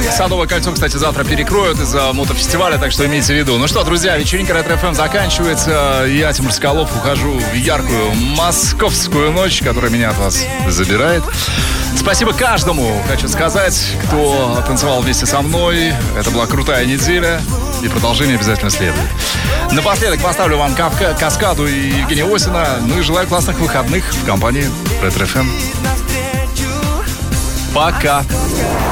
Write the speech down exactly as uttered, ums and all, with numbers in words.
Садовое кольцо, кстати, завтра перекроют из-за мотофестиваля, так что имейте в виду. Ну что, друзья, вечеринка Ретро-эф эм заканчивается. Я, Тимур Соколов, ухожу в яркую московскую ночь, которая меня от вас забирает. Спасибо каждому, хочу сказать, кто танцевал вместе со мной. Это была крутая неделя, и продолжение обязательно следует. Напоследок поставлю вам Каскаду и Евгения Осина. Ну и желаю классных выходных в компании Ретро-эф эм. Пока.